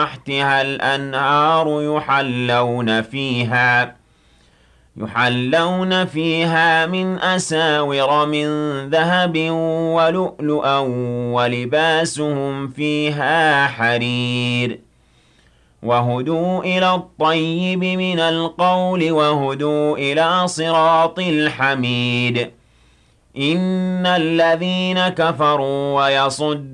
تحتها الأنهار يحلون فيها من أساور من ذهب ولؤلؤا ولباسهم فيها حرير وهدوا إلى الطيب من القول وهدوا إلى صراط الحميد إن الذين كفروا ويصدون